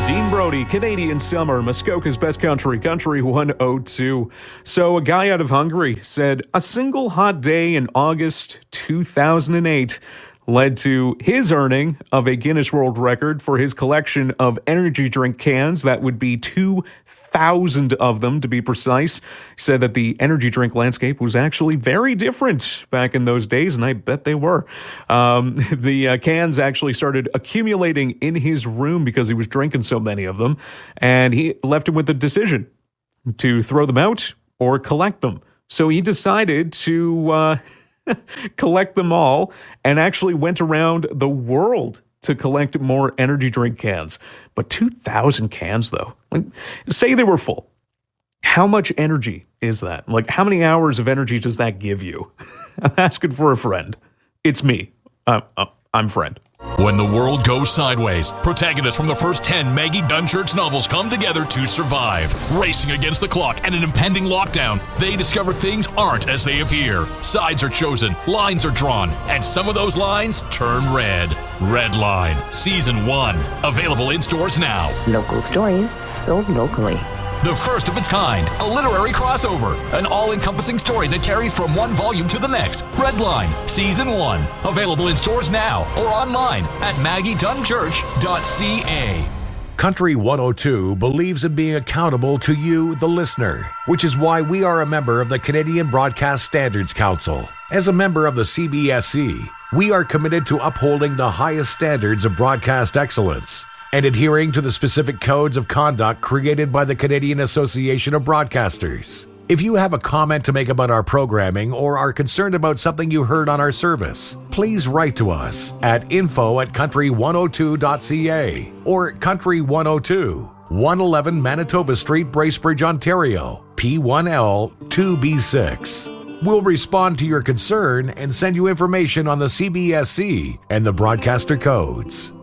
Dean Brody, Canadian Summer, Muskoka's Best Country, Country 102. So a guy out of Hungary said a single hot day in August 2008 led to his earning of a Guinness World Record for his collection of energy drink cans. That would be 2,000 of them, to be precise. He said that the energy drink landscape was actually very different back in those days, and I bet they were. The cans actually started accumulating in his room because he was drinking so many of them, and he left him with the decision to throw them out or collect them. So he decided to collect them all and actually went around the world to collect more energy drink cans. But 2,000 cans, though, like, say they were full. How much energy is that? Like, how many hours of energy does that give you? I'm asking for a friend. It's me. I'm friend. When the world goes sideways, protagonists from the first 10 Maggie Dunchurch novels come together to survive. Racing against the clock and an impending lockdown, they discover things aren't as they appear. Sides are chosen, lines are drawn, and some of those lines turn red. Red Line, Season 1. Available in stores now. Local stories sold locally. The first of its kind, a literary crossover, an all-encompassing story that carries from one volume to the next. Red Line, Season 1, available in stores now or online at maggiedunchurch.ca. Country 102 believes in being accountable to you, the listener, which is why we are a member of the Canadian Broadcast Standards Council. As a member of the CBSC, we are committed to upholding the highest standards of broadcast excellence and adhering to the specific codes of conduct created by the Canadian Association of Broadcasters. If you have a comment to make about our programming or are concerned about something you heard on our service, please write to us at info@country102.ca or Country 102, 111 Manitoba Street, Bracebridge, Ontario, P1L 2B6. We'll respond to your concern and send you information on the CBSC and the broadcaster codes.